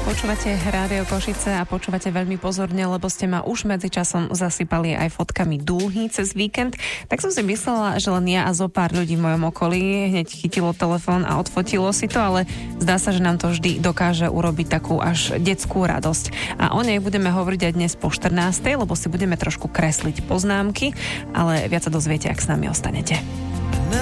Počúvate Rádio Košice a počúvate veľmi pozorne, lebo ste ma už medzičasom zasypali aj fotkami dúhy cez víkend. Tak som si myslela, že len ja a zo pár ľudí v mojom okolí hneď chytilo telefón a odfotilo si to, ale zdá sa, že nám to vždy dokáže urobiť takú až detskú radosť. A o nej budeme hovoriť aj dnes po 14:00, lebo si budeme trošku kresliť poznámky, ale viac sa dozviete, ak s nami ostanete.